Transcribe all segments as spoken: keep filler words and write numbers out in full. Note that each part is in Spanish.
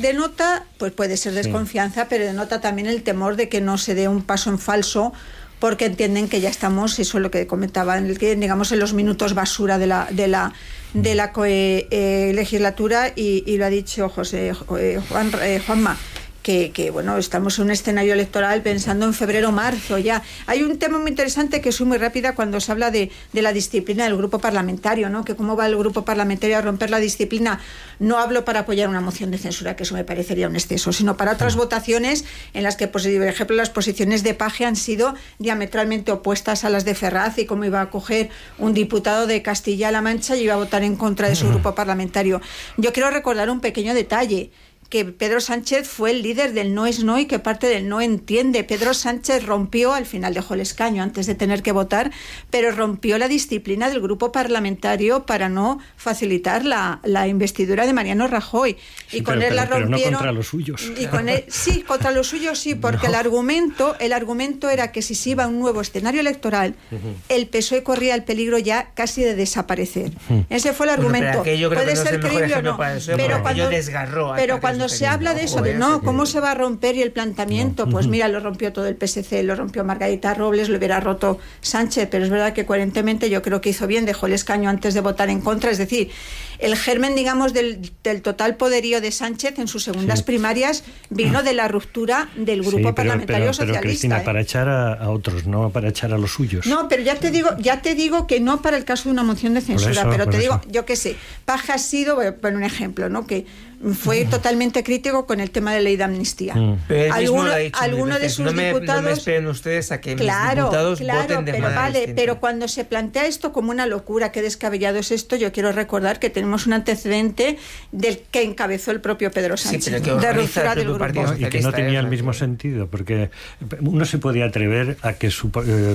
denota, pues puede ser desconfianza, sí. pero denota también el temor de que no se dé un paso en falso, porque entienden que ya estamos, eso es lo que comentaba, en el que, digamos, en los minutos basura de la de la de la eh, eh, legislatura, y, y lo ha dicho José eh, Juan eh, Juanma. Que, que, bueno, estamos en un escenario electoral pensando en febrero o marzo ya. Hay un tema muy interesante que soy muy rápida cuando se habla de, de la disciplina del grupo parlamentario, ¿no? Que cómo va el grupo parlamentario a romper la disciplina. No hablo para apoyar una moción de censura, que eso me parecería un exceso, sino para otras votaciones en las que, pues, por ejemplo, las posiciones de Paje han sido diametralmente opuestas a las de Ferraz, y cómo iba a coger un diputado de Castilla-La Mancha y iba a votar en contra de su grupo parlamentario. Yo quiero recordar un pequeño detalle, que Pedro Sánchez fue el líder del no es no y que parte del no entiende. Pedro Sánchez rompió, al final dejó el escaño antes de tener que votar, pero rompió la disciplina del grupo parlamentario para no facilitar la, la investidura de Mariano Rajoy. Sí, y con pero, él la pero, rompieron. pero no contra los suyos. Y con él, sí, contra los suyos sí, porque no. el argumento, el argumento era que si se iba a un nuevo escenario electoral, uh-huh. el P S O E corría el peligro ya casi de desaparecer. Uh-huh. Ese fue el argumento. Bueno, pero Puede que no ser creíble o no. Eso, pero cuando, desgarró pero cuando se habla de eso, de no, ¿cómo se va a romper? Y el planteamiento, no. pues mira, lo rompió todo el P S C, lo rompió Margarita Robles, lo hubiera roto Sánchez, pero es verdad que coherentemente yo creo que hizo bien, dejó el escaño antes de votar en contra. Es decir, el germen, digamos, del, del total poderío de Sánchez en sus segundas sí. primarias vino de la ruptura del grupo sí, pero, parlamentario pero, socialista. Pero, Cristina, ¿eh? para echar a, a otros, no para echar a los suyos. No, pero ya te digo, ya te digo que no para el caso de una moción de censura, eso, pero te eso. digo, yo qué sé, Paje ha sido, voy a poner un ejemplo, ¿no? Que fue totalmente crítico con el tema de la ley de amnistía. Mm. Alguno, alguno de sus no me, diputados... No me esperen ustedes a que claro, mis diputados claro, voten de pero manera vale, distinta. pero cuando se plantea esto como una locura, qué descabellado es esto, yo quiero recordar que tenemos un antecedente del que encabezó el propio Pedro Sánchez, sí, pero que de ruptura del grupo. Y que no tenía el mismo sentido, porque uno se podía atrever a que su, eh,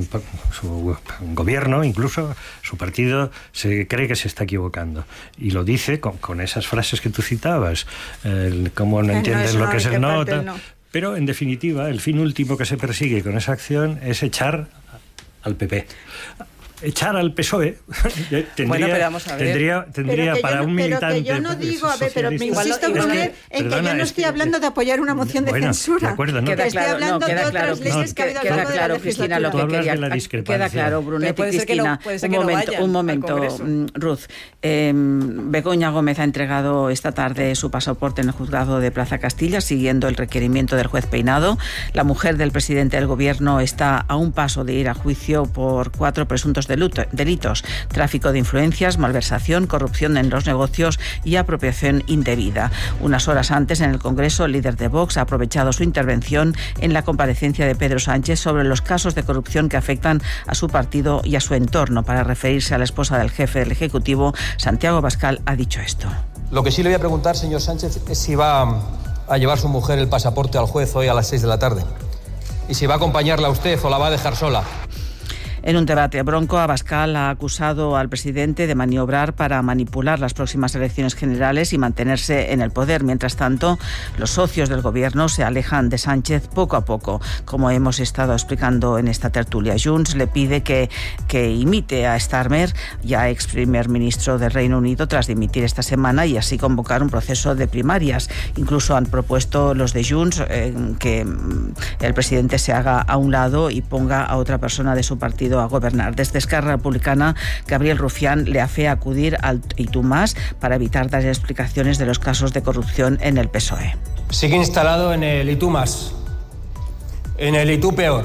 su gobierno, incluso su partido, se cree que se está equivocando. Y lo dice con, con esas frases que tú citabas. El, cómo no entiendes no, lo que es el no, tal, no. Pero en definitiva el fin último que se persigue con esa acción es echar al P P. Echar al P S O E tendría, bueno, pero vamos a ver. tendría, tendría para no, un militante pero que yo no digo, a ver, pero me insisto en que, en que yo no estoy hablando de apoyar una moción de bueno, censura. De acuerdo, no, que queda estoy claro, hablando no, queda de otras claro, leyes no, que ha habido a lo queda largo claro, de la Cristina, lo que quería. Queda claro, Brunet y Cristina. Un momento, un momento, Ruth. Eh, Begoña Gómez ha entregado esta tarde su pasaporte en el juzgado de Plaza Castilla, siguiendo el requerimiento del juez Peinado. La mujer del presidente del gobierno está a un paso de ir a juicio por cuatro presuntos delitos: tráfico de influencias, malversación, corrupción en los negocios y apropiación indebida. Unas horas antes, en el Congreso, el líder de Vox ha aprovechado su intervención en la comparecencia de Pedro Sánchez sobre los casos de corrupción que afectan a su partido y a su entorno. Para referirse a la esposa del jefe del Ejecutivo, Santiago Abascal ha dicho esto. Lo que sí le voy a preguntar, señor Sánchez, es si va a llevar su mujer el pasaporte al juez hoy a las seis de la tarde. Y si va a acompañarla a usted o la va a dejar sola. En un debate bronco, Abascal ha acusado al presidente de maniobrar para manipular las próximas elecciones generales y mantenerse en el poder. Mientras tanto, los socios del gobierno se alejan de Sánchez poco a poco, como hemos estado explicando en esta tertulia. Junts le pide que, que imite a Starmer, ya ex primer ministro del Reino Unido, tras dimitir esta semana, y así convocar un proceso de primarias. Incluso han propuesto los de Junts eh, que el presidente se haga a un lado y ponga a otra persona de su partido a gobernar. Desde Esquerra Republicana, Gabriel Rufián le hace acudir al Itumás para evitar dar explicaciones de los casos de corrupción en el P S O E. Sigue instalado en el Itumás, en el Itu peor,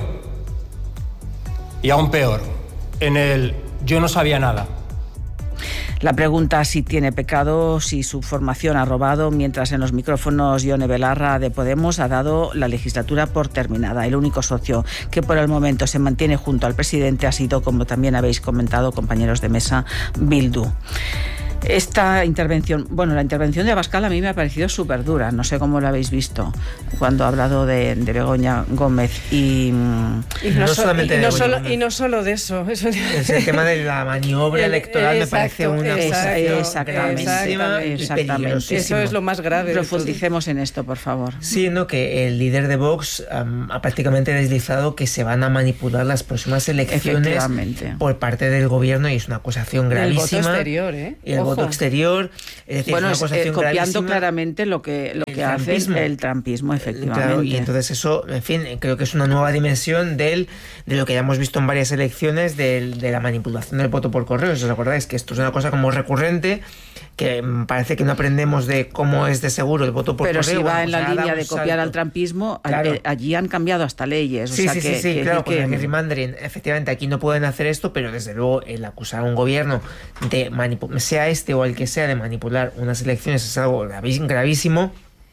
y aún peor, en el yo no sabía nada. La pregunta si tiene pecado, si su formación ha robado, mientras en los micrófonos Ione Belarra de Podemos ha dado la legislatura por terminada. El único socio que por el momento se mantiene junto al presidente ha sido, como también habéis comentado, compañeros de mesa, Bildu. Esta intervención, bueno, la intervención de Abascal a mí me ha parecido súper dura, no sé cómo lo habéis visto, cuando ha hablado de, de Begoña Gómez y... Y no, no solamente y, de no Begoña solo, Gómez. y no solo de eso. eso es el tema de la maniobra el, electoral, exacto, me parece una exacto, cosa exactamente, exactamente, exactamente. Eso es lo más grave. Profundicemos en esto, por favor. Sí, no, que el líder de Vox um, ha prácticamente deslizado que se van a manipular las próximas elecciones por parte del gobierno, y es una acusación gravísima. El voto exterior, ¿eh? Y el Ojo. voto exterior. Es decir, bueno, es una es, eh, copiando gravísima. claramente lo que, lo que que hace el trampismo, efectivamente. Claro, y entonces eso, en fin, creo que es una nueva dimensión del, de lo que ya hemos visto en varias elecciones, del, de la manipulación del voto por correo. Si os acordáis que esto es una cosa como recurrente, que parece que no aprendemos de cómo es de seguro el voto por pero correo. Pero si va bueno, en pues la línea de copiar salto. al trampismo, claro. allí han cambiado hasta leyes. Sí, o sea sí, que, sí, sí, que, claro, que, con el gerrymandering, efectivamente, aquí no pueden hacer esto, pero desde luego el acusar a un gobierno de manipular, sea este o el que sea, de manipular unas elecciones es algo gravísimo.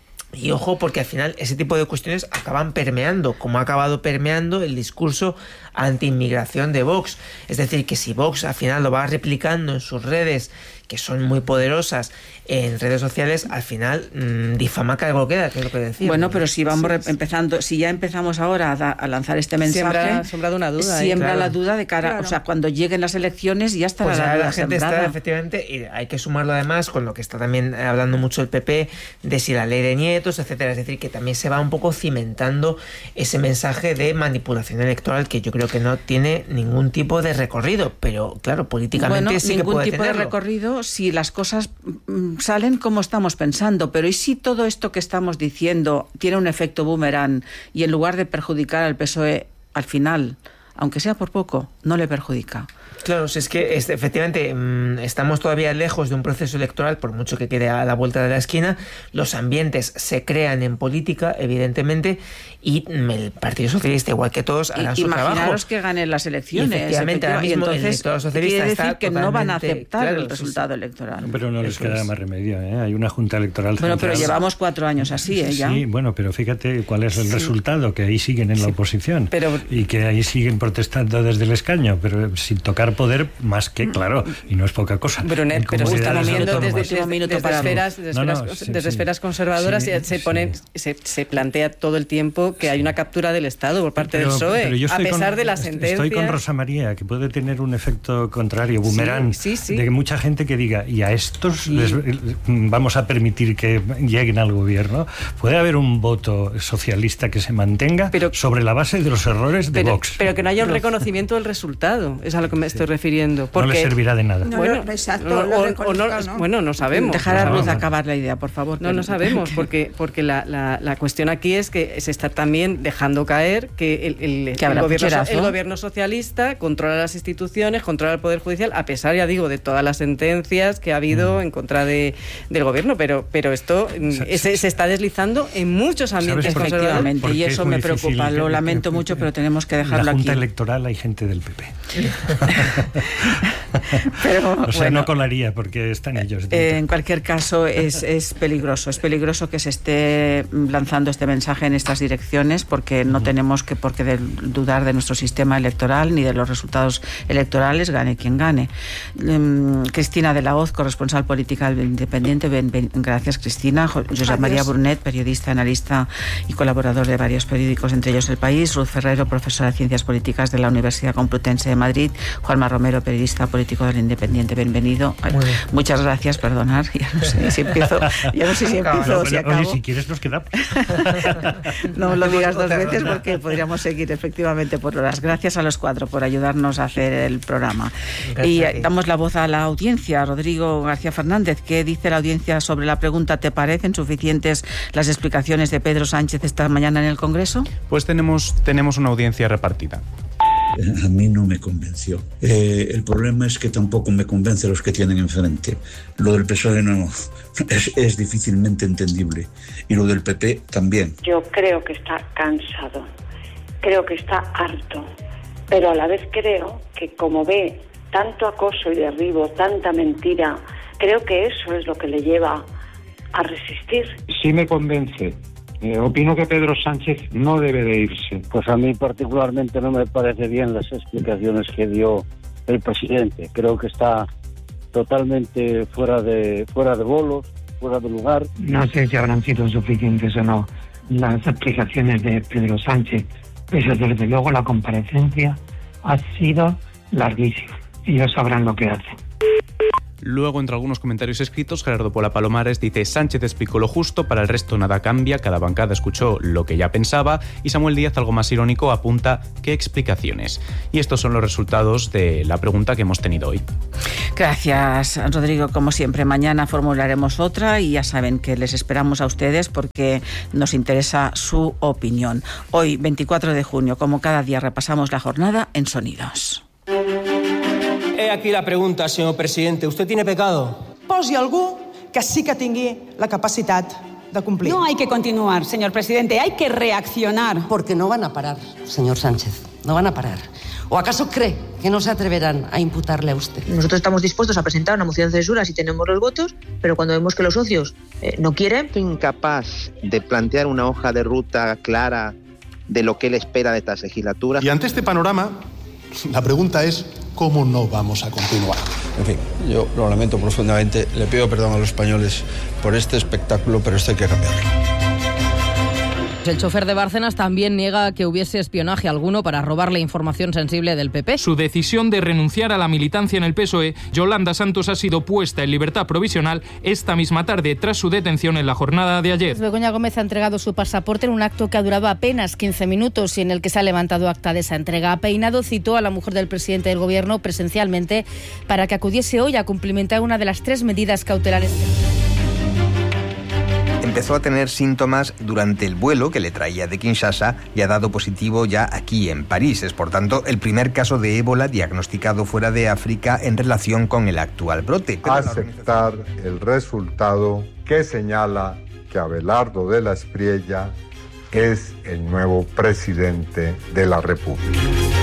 Y ojo, porque al final ese tipo de cuestiones acaban permeando, como ha acabado permeando el discurso anti-inmigración de Vox. Es decir, que si Vox al final lo va replicando en sus redes, que son muy poderosas, en redes sociales, al final mmm, difama que algo queda, que es lo que decía. Bueno, pero si vamos sí, empezando, si ya empezamos ahora a, da, a lanzar este mensaje, siembra, sembrado una duda, siembra ¿eh? Claro. la duda de cara, claro. O sea, cuando lleguen las elecciones ya estará pues la, la, la gente sembrada. está, efectivamente, y hay que sumarlo además con lo que está también hablando mucho el P P, de si la ley de nietos, etcétera. Es decir, que también se va un poco cimentando ese mensaje de manipulación electoral que yo creo que no tiene ningún tipo de recorrido, pero claro, políticamente bueno, sí que puede ningún tipo tenerlo. de recorrido si las cosas salen como estamos pensando, pero ¿y si todo esto que estamos diciendo tiene un efecto boomerang y en lugar de perjudicar al P S O E, al final, aunque sea por poco, no le perjudica? Claro, si es que es, efectivamente mmm, estamos todavía lejos de un proceso electoral, por mucho que quede a la vuelta de la esquina. Los ambientes se crean en política, evidentemente, y mmm, el Partido Socialista, igual que todos, harán su trabajo. Imaginaros que ganen las elecciones. Y efectivamente, ahora mismo entonces, el electorado socialista quiere decir está que no van a aceptar claro, el resultado sí, electoral. Pero no les Eso queda es. más remedio, ¿eh? Hay una junta electoral Bueno, central. pero llevamos cuatro años así, ¿eh? Ya. Sí, bueno, pero fíjate cuál es el sí. resultado, que ahí siguen en sí. la oposición pero... y que ahí siguen protestando desde el escaño, pero sin tocar poder más que, claro, y no es poca cosa. Brunet, pero se estamos viendo desde, desde, minuto desde, para esferas, desde, no, no, esferas, sí, desde sí. esferas conservadoras sí, se, ponen, sí. se, se plantea todo el tiempo que hay una captura del Estado por parte pero, del P S O E, a pesar con, de la sentencia. Estoy con Rosa María, que puede tener un efecto contrario, boomerang, sí, sí, sí. de que mucha gente que diga, y a estos sí. les vamos a permitir que lleguen al gobierno. Puede haber un voto socialista que se mantenga pero, sobre la base de los errores de pero, Vox. Pero que no haya un reconocimiento del resultado, es a lo que me estoy sí. refiriendo. Porque, no le servirá de nada. No, bueno, no, exacto, no, lo o, o no, ¿no? bueno, no sabemos. Dejar a no Ruth acabar la idea, por favor. No, no sabemos, porque, porque la, la, la cuestión aquí es que se está también dejando caer que el, el, que el, gobierno, el gobierno socialista controla las instituciones, controla el Poder Judicial, a pesar, ya digo, de todas las sentencias que ha habido mm. en contra de, del gobierno, pero, pero esto se, se está deslizando en muchos ambientes conservadores. Y eso me preocupa, lo lamento que, mucho, pero tenemos que dejarlo aquí. En la Junta aquí. Electoral hay gente del P P. Pero, o sea, bueno, no colaría porque están ellos. Eh, en cualquier caso, es, es peligroso. Es peligroso que se esté lanzando este mensaje en estas direcciones porque no uh-huh. tenemos que por qué de, dudar de nuestro sistema electoral ni de los resultados electorales, gane quien gane. Um, Cristina de la Hoz, corresponsal política del Independiente. Ben, ben, gracias, Cristina. José María Brunet, periodista, analista y colaborador de varios periódicos, entre ellos El País. Ruth Ferrero, profesora de Ciencias Políticas de la Universidad Complutense de Madrid. Juanma Romero, periodista político del Independiente. Bienvenido. Ay, muchas gracias, perdonar. Ya no sé si empiezo. Ya no sé si empiezo o si acabo. Oye, si quieres nos quedamos. No lo digas dos veces porque podríamos seguir efectivamente por horas. Gracias a los cuatro por ayudarnos a hacer el programa. Gracias y damos la voz a la audiencia. Rodrigo García Fernández, ¿qué dice la audiencia sobre la pregunta? ¿Te parecen suficientes las explicaciones de Pedro Sánchez esta mañana en el Congreso? Pues tenemos, tenemos una audiencia repartida. A mí no me convenció. Eh, el problema es que tampoco me convence a los que tienen enfrente. Lo del P S O E no es, es difícilmente entendible. Y lo del P P también. Yo creo que está cansado. Creo que está harto. Pero a la vez creo que como ve tanto acoso y derribo, tanta mentira, creo que eso es lo que le lleva a resistir. Sí me convence. Eh, opino que Pedro Sánchez no debe de irse. Pues a mí particularmente no me parece bien las explicaciones que dio el presidente. Creo que está totalmente fuera de fuera de bolos, fuera de lugar. No sé si habrán sido suficientes o no las explicaciones de Pedro Sánchez, pero desde luego la comparecencia ha sido larguísima. Ellos sabrán lo que hacen. Luego, entre algunos comentarios escritos, Gerardo Pola Palomares dice: Sánchez explicó lo justo, para el resto nada cambia, cada bancada escuchó lo que ya pensaba. Y Samuel Díaz, algo más irónico, apunta: ¿qué explicaciones? Y estos son los resultados de la pregunta que hemos tenido hoy. Gracias, Rodrigo. Como siempre, mañana formularemos otra y ya saben que les esperamos a ustedes porque nos interesa su opinión. Hoy, veinticuatro de junio, como cada día, repasamos la jornada en Sonidos. He aquí la pregunta, señor presidente. ¿Usted tiene pecado? Posi algú que sí que tingui la capacidad de cumplir. No hay que continuar, señor presidente, hay que reaccionar. Porque no van a parar, señor Sánchez, no van a parar. ¿O acaso cree que no se atreverán a imputarle a usted? Nosotros estamos dispuestos a presentar una moción de censura si tenemos los votos, pero cuando vemos que los socios eh, no quieren... Incapaz de plantear una hoja de ruta clara de lo que él espera de estas legislaturas. Y ante este panorama, la pregunta es: ¿cómo no vamos a continuar? En fin, yo lo lamento profundamente, le pido perdón a los españoles por este espectáculo, pero esto hay que cambiarlo. El chofer de Bárcenas también niega que hubiese espionaje alguno para robarle información sensible del P P. Su decisión de renunciar a la militancia en el P S O E, Yolanda Santos, ha sido puesta en libertad provisional esta misma tarde tras su detención en la jornada de ayer. Begoña Gómez ha entregado su pasaporte en un acto que ha durado apenas quince minutos y en el que se ha levantado acta de esa entrega. Peinado citó a la mujer del presidente del Gobierno presencialmente para que acudiese hoy a cumplimentar una de las tres medidas cautelares. Empezó a tener síntomas durante el vuelo que le traía de Kinshasa y ha dado positivo ya aquí en París. Es, por tanto, el primer caso de ébola diagnosticado fuera de África en relación con el actual brote. Aceptar el resultado que señala que Abelardo de la Espriella es el nuevo presidente de la República.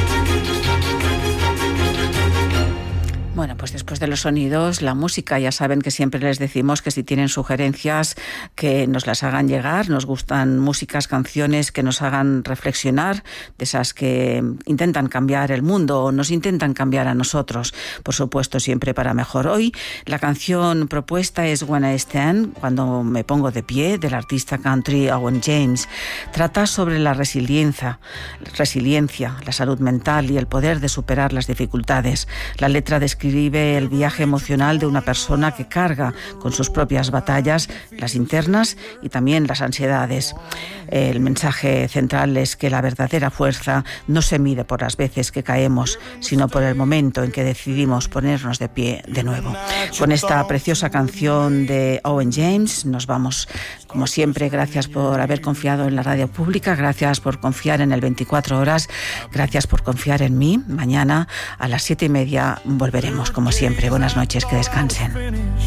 Bueno, pues después de los sonidos, la música. Ya saben que siempre les decimos que si tienen sugerencias, que nos las hagan llegar. Nos gustan músicas, canciones que nos hagan reflexionar, de esas que intentan cambiar el mundo o nos intentan cambiar a nosotros. Por supuesto, siempre para mejor. Hoy la canción propuesta es When I Stand, cuando me pongo de pie, del artista country Owen James. Trata sobre la resiliencia, resiliencia, la salud mental y el poder de superar las dificultades. La letra describe Vive el viaje emocional de una persona que carga con sus propias batallas, las internas y también las ansiedades. El mensaje central es que la verdadera fuerza no se mide por las veces que caemos, sino por el momento en que decidimos ponernos de pie de nuevo. Con esta preciosa canción de Owen James nos vamos. Como siempre, gracias por haber confiado en la radio pública, gracias por confiar en el veinticuatro horas, gracias por confiar en mí. Mañana a las siete y media volveremos. Como siempre, buenas noches, que descansen.